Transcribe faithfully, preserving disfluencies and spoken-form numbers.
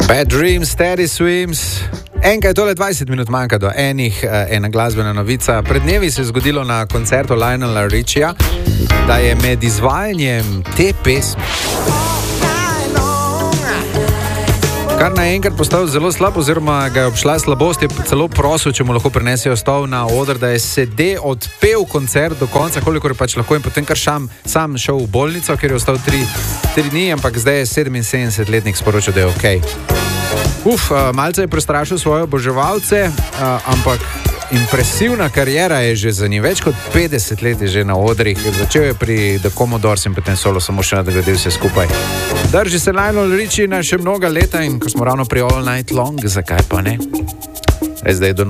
Bad Dreams, Steady Swims. Enkaj tole dvajset minut manjka do enih, ena glasbena novica. Pred dnevi se je zgodilo na koncertu Lionela Richija, da je med izvajanjem te pesmi kar naenkrat postal zelo slab, oziroma ga je obšla slabost, je celo prosil, če mu lahko prinesejo stol na oder, da je sede odpel koncert do konca, kolikor je pač lahko, in potem kar šam, sam šel v bolnico, ker je ostal tri, tri dni, ampak zdaj je sedeminsedemdesetletnik sporočil, da je okej. Uf, malce je prestrašil svoje oboževalce, ampak impresivna karijera je že za njim, več kot petdeset let je že na odrih, začel je pri The Commodores in potem solo samo še nadgradil vse skupaj. Drži se Lionel Richie na še mnoga leta in ko smo ravno pri All Night Long, zakaj pa ne? Zdaj do